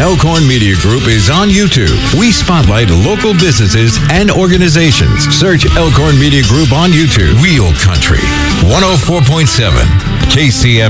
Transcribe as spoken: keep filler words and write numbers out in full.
Elkhorn Media Group is on YouTube. We spotlight local businesses and organizations. Search Elkhorn Media Group on YouTube. Real Country one oh four point seven K C M.